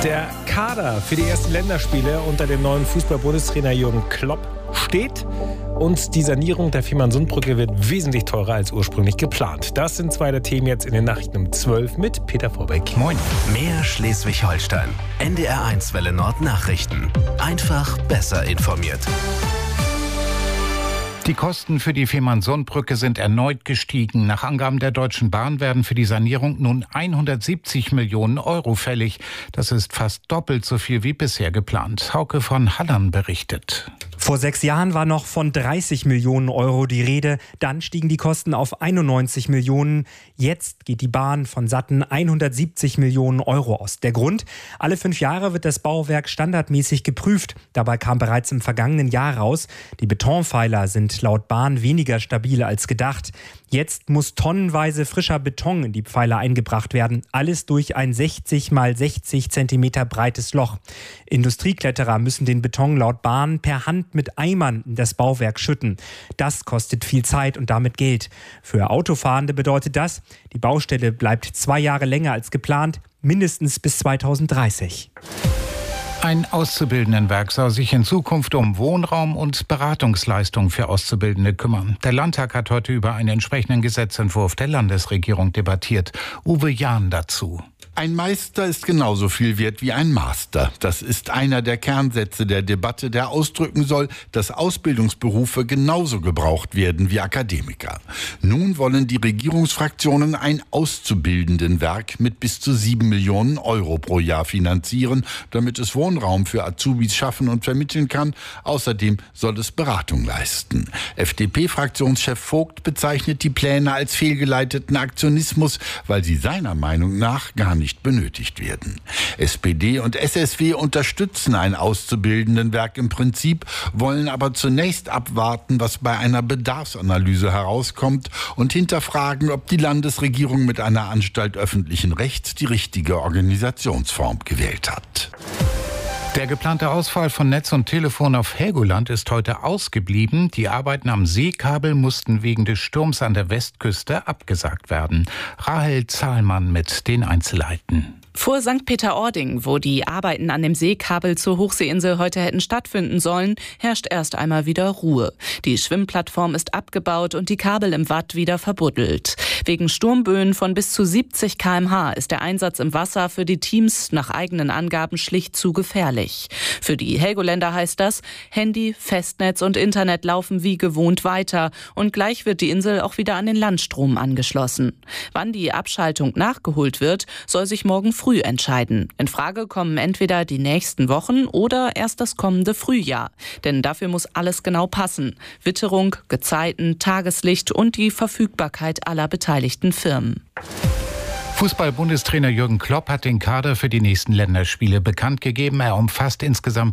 Der Kader für die ersten Länderspiele unter dem neuen Fußball-Bundestrainer Jürgen Klopp steht und die Sanierung der Fehmarnsundbrücke wird wesentlich teurer als ursprünglich geplant. Das sind zwei der Themen jetzt in den Nachrichten um 12 mit Peter Vorbeck. Moin. Mehr Schleswig-Holstein. NDR1 Welle Nord Nachrichten. Einfach besser informiert. Die Kosten für die Fehmarnsundbrücke sind erneut gestiegen. Nach Angaben der Deutschen Bahn werden für die Sanierung nun 170 Millionen Euro fällig. Das ist fast doppelt so viel wie bisher geplant. Hauke von Hallern berichtet. Vor 6 Jahren war noch von 30 Millionen Euro die Rede. Dann stiegen die Kosten auf 91 Millionen. Jetzt geht die Bahn von satten 170 Millionen Euro aus. Der Grund? Alle 5 Jahre wird das Bauwerk standardmäßig geprüft. Dabei kam bereits im vergangenen Jahr raus, die Betonpfeiler sind laut Bahn weniger stabil als gedacht. Jetzt muss tonnenweise frischer Beton in die Pfeiler eingebracht werden. Alles durch ein 60 mal 60 Zentimeter breites Loch. Industriekletterer müssen den Beton laut Bahn per Hand mit Eimern in das Bauwerk schütten. Das kostet viel Zeit und damit Geld. Für Autofahrende bedeutet das, die Baustelle bleibt 2 Jahre länger als geplant, mindestens bis 2030. Ein Auszubildendenwerk soll sich in Zukunft um Wohnraum und Beratungsleistungen für Auszubildende kümmern. Der Landtag hat heute über einen entsprechenden Gesetzentwurf der Landesregierung debattiert. Uwe Jahn dazu. Ein Meister ist genauso viel wert wie ein Master. Das ist einer der Kernsätze der Debatte, der ausdrücken soll, dass Ausbildungsberufe genauso gebraucht werden wie Akademiker. Nun wollen die Regierungsfraktionen ein Auszubildendenwerk mit bis zu 7 Millionen Euro pro Jahr finanzieren, damit es Wohnraum für Azubis schaffen und vermitteln kann. Außerdem soll es Beratung leisten. FDP-Fraktionschef Vogt bezeichnet die Pläne als fehlgeleiteten Aktionismus, weil sie seiner Meinung nach gar nicht benötigt werden. SPD und SSW unterstützen ein Auszubildendenwerk im Prinzip, wollen aber zunächst abwarten, was bei einer Bedarfsanalyse herauskommt und hinterfragen, ob die Landesregierung mit einer Anstalt öffentlichen Rechts die richtige Organisationsform gewählt hat. Der geplante Ausfall von Netz und Telefon auf Helgoland ist heute ausgeblieben. Die Arbeiten am Seekabel mussten wegen des Sturms an der Westküste abgesagt werden. Rahel Zahlmann mit den Einzelheiten. Vor St. Peter-Ording, wo die Arbeiten an dem Seekabel zur Hochseeinsel heute hätten stattfinden sollen, herrscht erst einmal wieder Ruhe. Die Schwimmplattform ist abgebaut und die Kabel im Watt wieder verbuddelt. Wegen Sturmböen von bis zu 70 km/h ist der Einsatz im Wasser für die Teams nach eigenen Angaben schlicht zu gefährlich. Für die Helgoländer heißt das, Handy, Festnetz und Internet laufen wie gewohnt weiter und gleich wird die Insel auch wieder an den Landstrom angeschlossen. Wann die Abschaltung nachgeholt wird, soll sich morgen früh entscheiden. In Frage kommen entweder die nächsten Wochen oder erst das kommende Frühjahr. Denn dafür muss alles genau passen. Witterung, Gezeiten, Tageslicht und die Verfügbarkeit aller beteiligten Firmen. Fußball-Bundestrainer Jürgen Klopp hat den Kader für die nächsten Länderspiele bekannt gegeben. Er umfasst insgesamt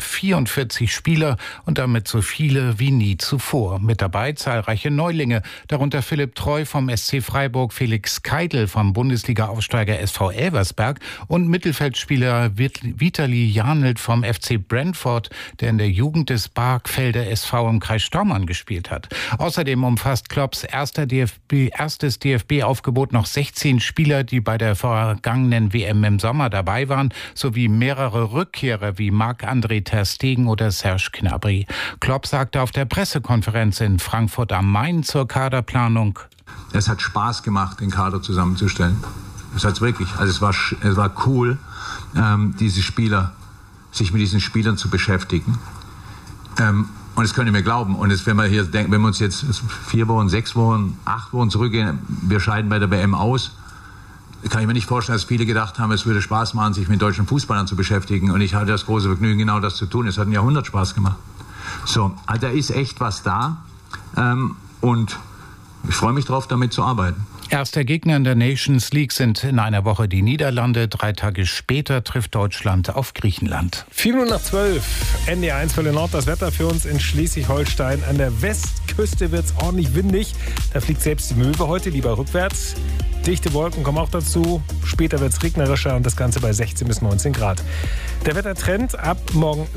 44 Spieler und damit so viele wie nie zuvor. Mit dabei zahlreiche Neulinge, darunter Philipp Treu vom SC Freiburg, Felix Keidl vom Bundesliga-Aufsteiger SV Elversberg und Mittelfeldspieler Vitali Janelt vom FC Brentford, der in der Jugend des Barkfelder SV im Kreis Stormarn gespielt hat. Außerdem umfasst Klopps erstes DFB-Aufgebot noch 16 Spieler, die bei der vergangenen WM im Sommer dabei waren, sowie mehrere Rückkehrer wie Marc-André ter Stegen oder Serge Gnabry. Klopp sagte auf der Pressekonferenz in Frankfurt am Main zur Kaderplanung: Es hat Spaß gemacht, den Kader zusammenzustellen. Es hat wirklich. Also es war cool, sich mit diesen Spielern zu beschäftigen. Und das könnt ihr mir glauben. Und jetzt, wenn wir uns jetzt 4 Wochen, 6 Wochen, 8 Wochen zurückgehen, wir scheiden bei der WM aus, kann ich mir nicht vorstellen, dass viele gedacht haben, es würde Spaß machen, sich mit deutschen Fußballern zu beschäftigen. Und ich hatte das große Vergnügen, genau das zu tun. Es hat ein Jahrhundert Spaß gemacht. So, also da ist echt was da. Und ich freue mich drauf, damit zu arbeiten. Erster Gegner in der Nations League sind in einer Woche die Niederlande. 3 Tage später trifft Deutschland auf Griechenland. 7:12 NDR1 Welle Nord. Das Wetter für uns in Schleswig-Holstein. An der Westküste wird es ordentlich windig. Da fliegt selbst die Möwe heute lieber rückwärts. Dichte Wolken kommen auch dazu. Später wird es regnerischer und das Ganze bei 16 bis 19 Grad. Der Wettertrend ab morgen